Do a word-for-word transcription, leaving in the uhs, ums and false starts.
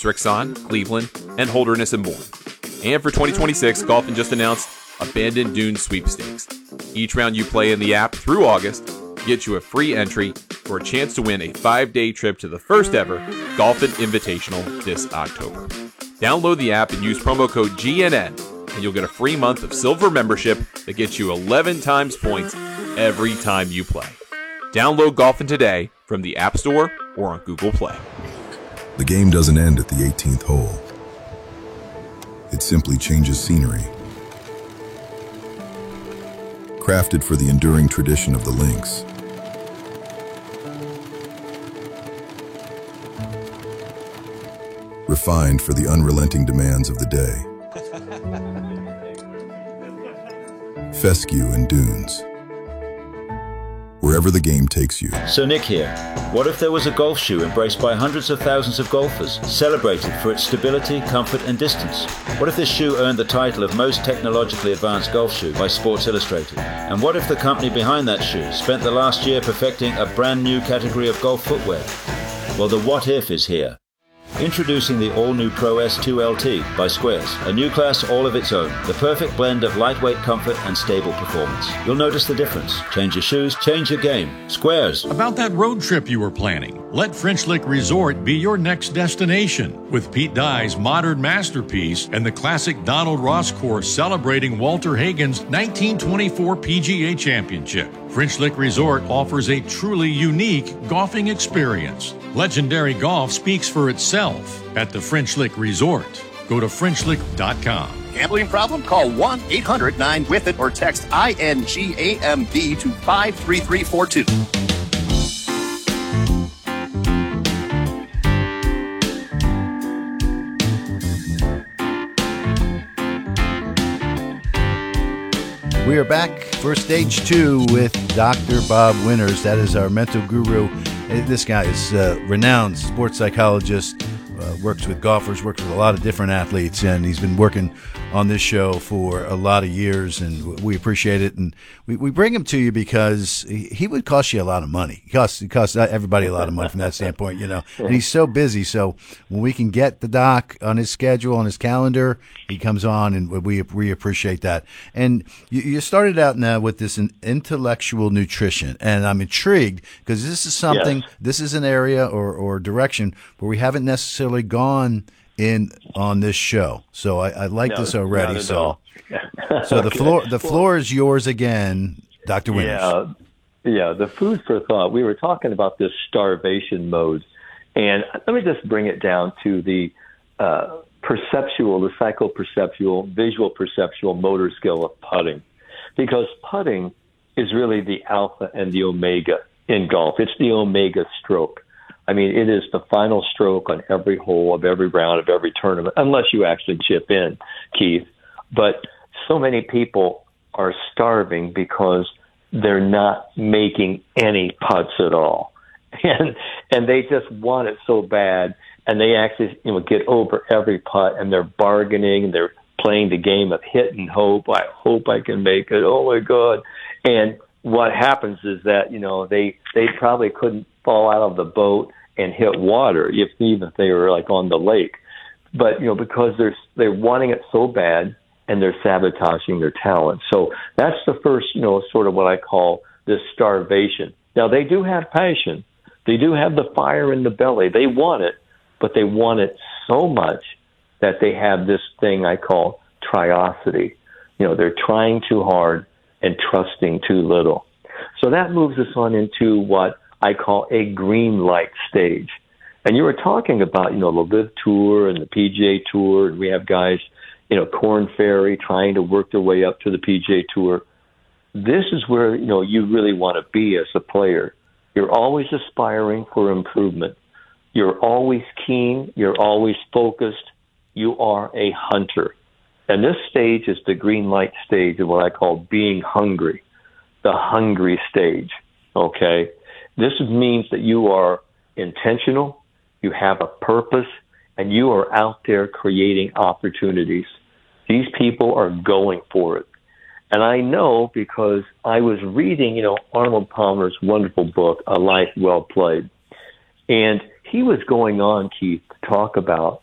Srixon, Cleveland, and Holderness and Bourne. And for twenty twenty-six, Golfin just announced Abandoned Dunes Sweepstakes. Each round you play in the app through August gets you a free entry for a chance to win a five-day trip to the first ever Golfin Invitational this October. Download the app and use promo code G N N, and you'll get a free month of silver membership that gets you eleven times points every time you play. Download Golfin today from the App Store or on Google Play. The game doesn't end at the eighteenth hole. It simply changes scenery. Crafted for the enduring tradition of the links. Refined for the unrelenting demands of the day. Fescue and dunes. Wherever the game takes you. So Nick here. What if there was a golf shoe embraced by hundreds of thousands of golfers, celebrated for its stability, comfort and distance? What if this shoe earned the title of most technologically advanced golf shoe by Sports Illustrated? And what if the company behind that shoe spent the last year perfecting a brand new category of golf footwear? Well, the what if is here. Introducing the all-new Pro S two L T by Squares, a new class all of its own, the perfect blend of lightweight comfort and stable performance. You'll notice the difference. Change your shoes, change your game. Squares. About that road trip you were planning, let French Lick Resort be your next destination. With Pete Dye's modern masterpiece and the classic Donald Ross course celebrating Walter Hagen's nineteen twenty-four P G A Championship. French Lick Resort offers a truly unique golfing experience. Legendary golf speaks for itself at the French Lick Resort. Go to French Lick dot com. Gambling problem? Call one eight hundred nine with it or text I N G A M B to five three three four two. We are back for stage two with Doctor Bob Winters. That is our mental guru. This guy is a renowned sports psychologist, uh, works with golfers, works with a lot of different athletes, and he's been working on this show for a lot of years, and we appreciate it. And we, we bring him to you because he, he would cost you a lot of money. He costs, he costs everybody a lot of money from that standpoint, you know. And he's so busy, so when we can get the doc on his schedule, on his calendar, he comes on, and we we appreciate that. And you, you started out now with this intellectual nutrition, and I'm intrigued because this is something, yes. This is an area or, or direction where we haven't necessarily gone in on this show, so I, I like no, this already. So, so the okay. floor the floor well, is yours again, Doctor Winters. Yeah, yeah. The food for thought. We were talking about this starvation mode, and let me just bring it down to the uh, perceptual, the psychoperceptual, visual perceptual motor skill of putting, because putting is really the alpha and the omega in golf. It's the omega stroke. I mean, it is the final stroke on every hole of every round of every tournament, unless you actually chip in, Keith. But so many people are starving because they're not making any putts at all. And and they just want it so bad, and they actually you know get over every putt, and they're bargaining, and they're playing the game of hit and hope. I hope I can make it. Oh, my God. And what happens is that, you know, they, they probably couldn't fall out of the boat and hit water, if even if they were like on the lake. But, you know, because they're, they're wanting it so bad and they're sabotaging their talent. So that's the first, you know, sort of what I call this starvation. Now, they do have passion. They do have the fire in the belly. They want it, but they want it so much that they have this thing I call triosity. You know, they're trying too hard and trusting too little. So that moves us on into what I call a green light stage. And you were talking about, you know, the LIV Tour and the P G A Tour, and we have guys, you know, Korn Ferry trying to work their way up to the P G A Tour. This is where, you know, you really want to be as a player. You're always aspiring for improvement. You're always keen. You're always focused. You are a hunter. And this stage is the green light stage of what I call being hungry, the hungry stage, okay? This means that you are intentional, you have a purpose, and you are out there creating opportunities. These people are going for it. And I know because I was reading, you know, Arnold Palmer's wonderful book, A Life Well Played. And he was going on, Keith, to talk about